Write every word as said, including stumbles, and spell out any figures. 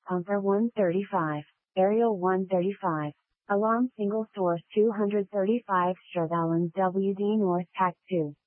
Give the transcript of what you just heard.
Pumper one thirty-five, Aerial one thirty-five, Alarm Single Source two thirty-five, Stradalins W D North Pack two.